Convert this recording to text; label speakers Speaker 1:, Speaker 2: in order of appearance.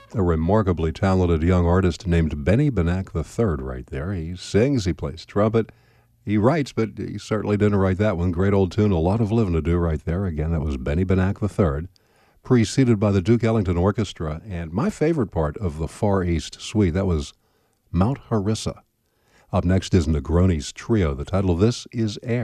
Speaker 1: A remarkably talented young artist named Benny Benack III right there. He sings, he plays trumpet, he writes, but he certainly didn't write that one. Great old tune, A Lot of Living to Do right there. Again, that was Benny Benack III, preceded by the Duke Ellington Orchestra. And my favorite part of the Far East Suite, that was Mount Harissa. Up next is Negronis Trio. The title of this is Air.